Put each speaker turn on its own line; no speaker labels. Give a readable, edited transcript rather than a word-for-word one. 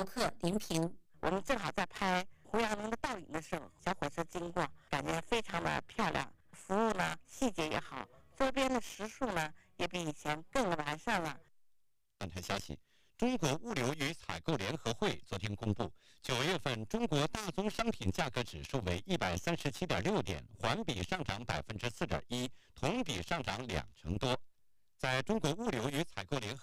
游客林平。
我们正好在拍胡杨龙的倒影的时候，小火车经过，感觉非常的漂亮，服务呢细节也好，周边的食宿呢也比以前更完善了。
本台消息，中国物流与采购联合会昨天公布，9月份中国大宗商品价格指数为137.6点，环比上涨4.1%，同比上涨2成多。在中国物流与采购联合